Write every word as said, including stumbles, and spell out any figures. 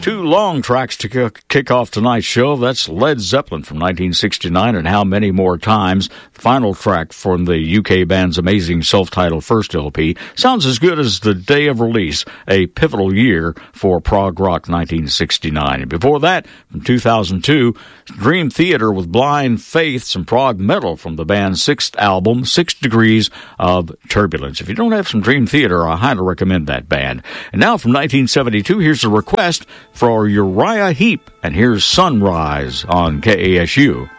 Two long tracks to kick off tonight's show. That's Led Zeppelin from nineteen sixty-nine and How Many More Times. The final track from the U K band's amazing self-titled first L P. Sounds as good as the day of release, a pivotal year for prog rock nineteen sixty-nine. And before that, from two thousand two, Dream Theater with Blind Faith, some prog metal from the band's sixth album, Six Degrees of Turbulence. If you don't have some Dream Theater, I highly recommend that band. And now from nineteen seventy-two, here's a request for Uriah Heep, and here's Sunrise on K A S U.